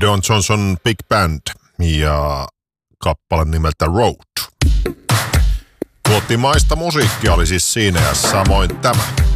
Don Johnson Big Band ja kappale nimeltä Road. Kotimaista musiikkia oli siis siinä ja samoin tämä.